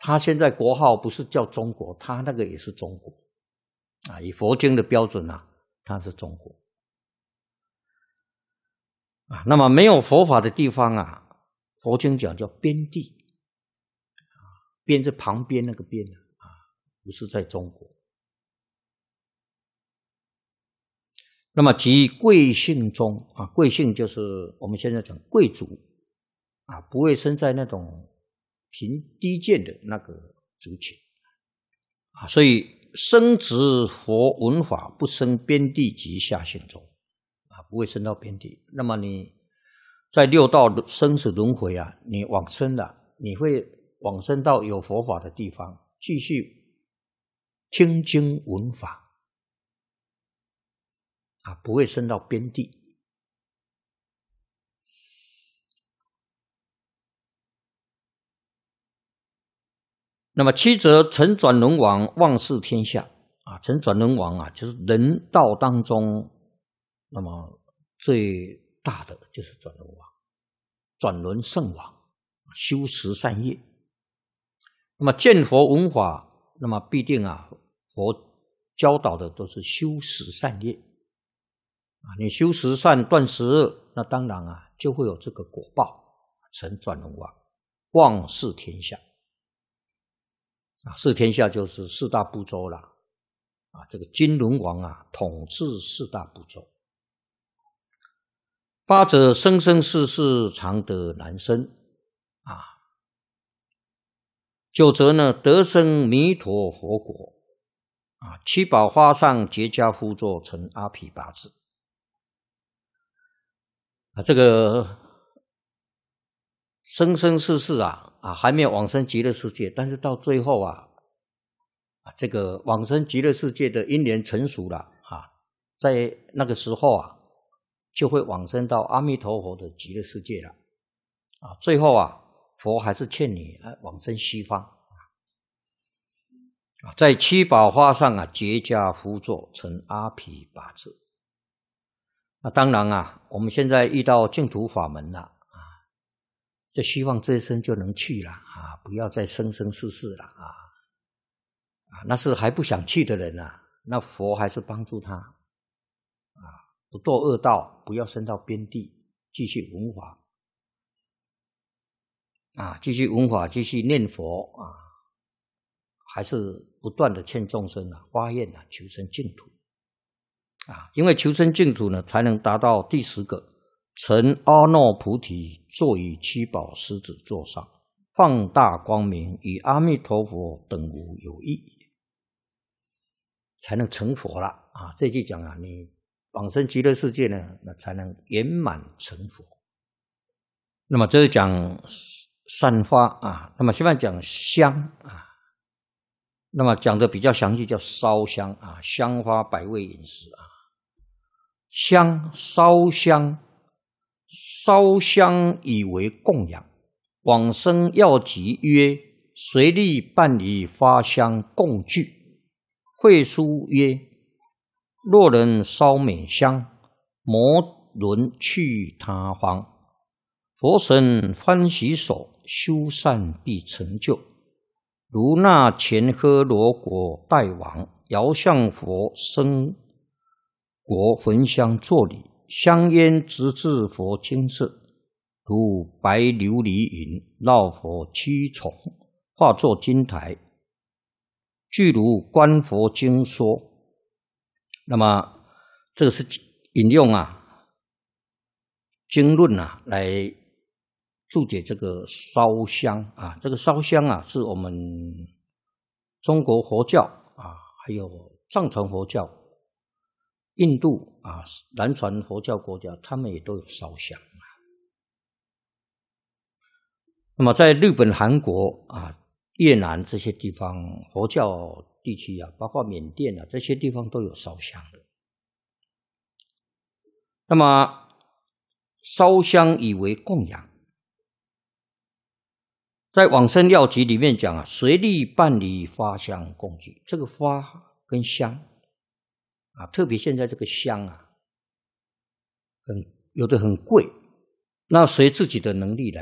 他现在国号不是叫中国，他那个也是中国啊，以佛经的标准啊，它是中国啊。那么没有佛法的地方啊，佛经讲叫边地啊，边是旁边那个边啊，不是在中国。那么即贵姓中啊，贵姓就是我们现在讲贵族啊，不会生在那种贫低贱的那个族群啊，所以生殖佛文法不生边地及下姓中啊，不会生到边地。那么你在六道生死轮回啊，你往生了，你会往生到有佛法的地方，继续听经闻法啊，不会生到边地。那么七则曾转轮王望视天下啊，曾转轮王啊，就是人道当中，那么最大的就是转轮王，转轮圣王，修十善业。那么见佛闻法，那么必定啊，佛教导的都是修十善业啊，你修十善断十恶，那当然啊，就会有这个果报，成转轮王，望视天下。啊，视天下就是四大部洲了啊，这个金轮王啊，统治四大部洲。八者生生世世常得难生啊，九则呢得生弥陀佛国啊，七宝花上结跏趺坐成阿毗跋致啊，这个生生世世啊，还没有往生极乐世界，但是到最后啊，这个往生极乐世界的因缘成熟了啊，在那个时候啊，就会往生到阿弥陀佛的极乐世界了啊。最后啊，佛还是劝你往生西方啊，在七宝花上啊结跏趺坐成阿毗跋致。那当然啊，我们现在遇到净土法门了啊，就希望这一生就能去了啊，不要再生生世世了啊。那是还不想去的人啊，那佛还是帮助他啊，不堕恶道，不要升到边地，继续闻法啊，继续闻法，继续念佛啊，还是不断的劝众生啊，发愿啊，求生净土啊，因为求生净土呢，才能达到第10个，成阿耨菩提，坐于七宝狮子座上，放大光明，与阿弥陀佛等无有异。才能成佛了啊！这句讲啊，你往生极乐世界呢，那才能圆满成佛。那么这是讲散发啊，那么现在讲香啊，那么讲的比较详细，叫烧香啊，香花百味饮食啊，香烧香，烧香以为供养，往生要集曰：随力办理发香供具。会书曰：若人烧美香，摩轮去他方。佛神欢喜手，修善必成就。如那前诃罗国大王，遥向佛生国焚香作礼，香烟直至佛精舍，如白琉璃云，绕佛七重，化作金台。具如观佛经说，那么这个是引用啊经论啊来注解这个烧香啊，这个烧香啊是我们中国佛教啊，还有藏传佛教、印度啊、南传佛教国家，他们也都有烧香啊。那么在日本、韩国啊、越南这些地方，佛教地区啊，包括缅甸啊，这些地方都有烧香的。那么烧香以为供养，在往生要集里面讲啊，随力办理发香供具。这个发跟香啊，特别现在这个香啊，有的很贵，那随自己的能力来